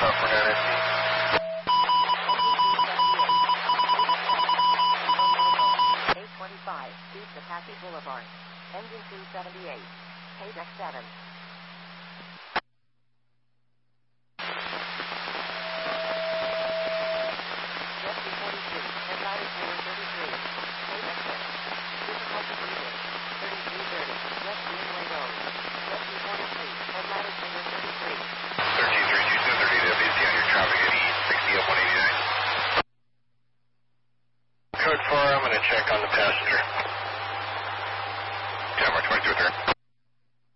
California NSC. Engine 278. 825, East Apache Boulevard. Engine 278. Page X7.